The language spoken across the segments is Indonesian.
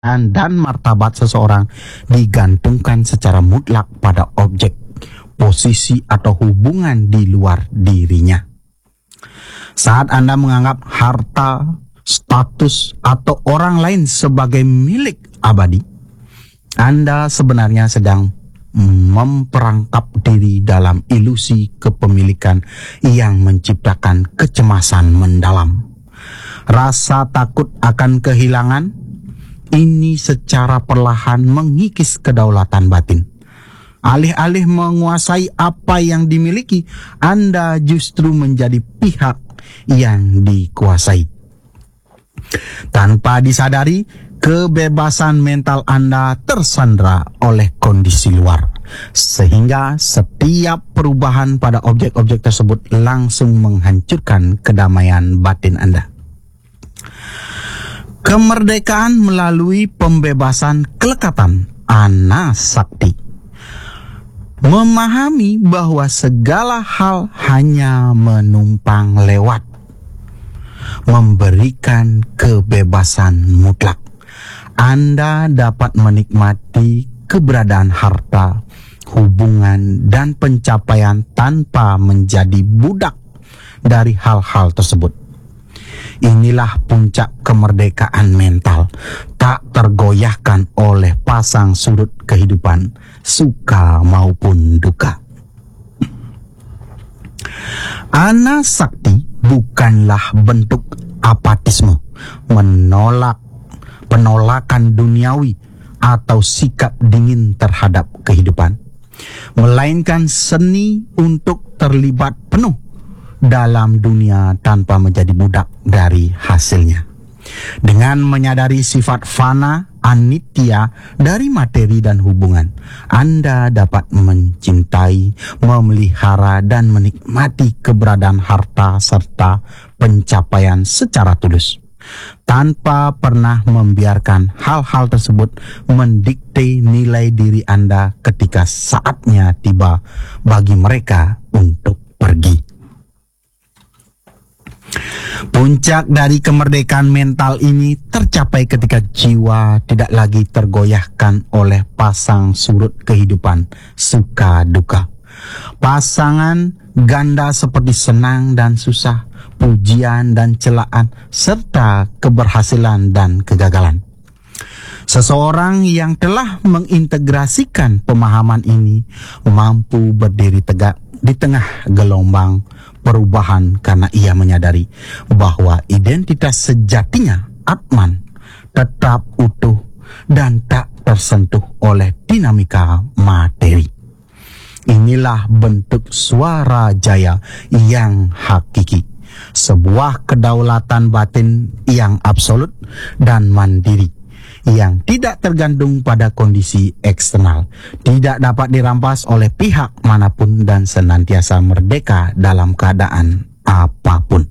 dan martabat seseorang digantungkan secara mutlak pada objek, posisi atau hubungan di luar dirinya. Saat Anda menganggap harta, status, atau orang lain sebagai milik abadi, Anda sebenarnya sedang memperangkap diri dalam ilusi kepemilikan yang menciptakan kecemasan mendalam. Rasa takut akan kehilangan ini secara perlahan mengikis kedaulatan batin. Alih-alih menguasai apa yang dimiliki, Anda justru menjadi pihak yang dikuasai. Tanpa disadari, kebebasan mental Anda tersandra oleh kondisi luar, sehingga setiap perubahan pada objek-objek tersebut langsung menghancurkan kedamaian batin Anda. Kemerdekaan melalui pembebasan kelekatan anasakti. Memahami bahwa segala hal hanya menumpang lewat. Memberikan kebebasan mutlak. Anda dapat menikmati keberadaan harta, hubungan, dan pencapaian tanpa menjadi budak dari hal-hal tersebut. Inilah puncak kemerdekaan mental, tak tergoyahkan oleh pasang surut kehidupan, suka maupun duka. Anasakti bukanlah bentuk apatisme, penolakan duniawi atau sikap dingin terhadap kehidupan, melainkan seni untuk terlibat penuh dalam dunia tanpa menjadi budak dari hasilnya. Dengan menyadari sifat fana, anitya dari materi dan hubungan, Anda dapat mencintai, memelihara, dan menikmati keberadaan harta serta pencapaian secara tulus, tanpa pernah membiarkan hal-hal tersebut mendikte nilai diri Anda ketika saatnya tiba bagi mereka untuk pergi. Puncak dari kemerdekaan mental ini tercapai ketika jiwa tidak lagi tergoyahkan oleh pasang surut kehidupan, suka duka. Pasangan ganda seperti senang dan susah, pujian dan celaan, serta keberhasilan dan kegagalan. Seseorang yang telah mengintegrasikan pemahaman ini mampu berdiri tegak di tengah gelombang perubahan karena ia menyadari bahwa identitas sejatinya Atman tetap utuh dan tak tersentuh oleh dinamika materi. Inilah bentuk suara jaya yang hakiki, sebuah kedaulatan batin yang absolut dan mandiri, yang tidak tergantung pada kondisi eksternal, tidak dapat dirampas oleh pihak manapun, dan senantiasa merdeka dalam keadaan apapun.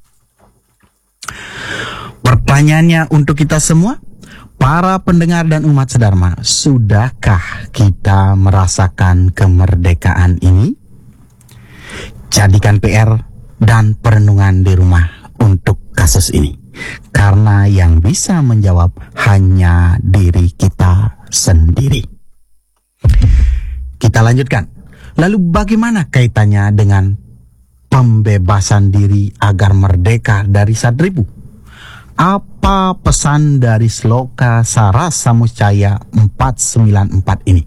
Pertanyaannya untuk kita semua, para pendengar dan umat sedharma, sudahkah kita merasakan kemerdekaan ini? Jadikan PR dan perenungan di rumah untuk kasus ini, karena yang bisa menjawab hanya diri kita sendiri. Kita lanjutkan. Lalu bagaimana kaitannya dengan pembebasan diri agar merdeka dari sadripu? Apa pesan dari Sloka Sarasamucaya 494 ini?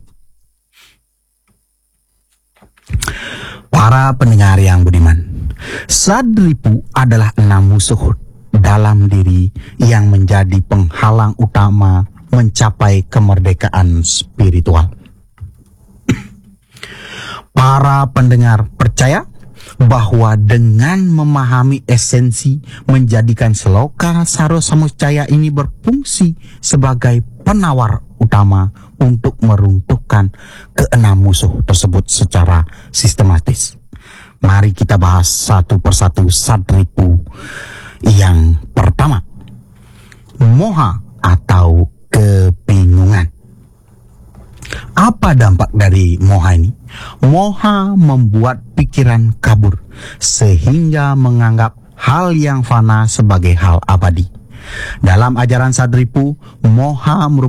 Para pendengar yang budiman, sadripu adalah 6 musuh dalam diri yang menjadi penghalang utama mencapai kemerdekaan spiritual. Para pendengar percaya bahwa dengan memahami esensi, menjadikan Sloka Sarasamucaya ini berfungsi sebagai penawar utama untuk meruntuhkan keenam musuh tersebut secara sistematis. Mari kita bahas satu persatu sadripu. Yang pertama, moha atau kebingungan. Apa dampak dari moha ini? Moha membuat pikiran kabur sehingga menganggap hal yang fana sebagai hal abadi. Dalam ajaran Sadripu, moha merupakan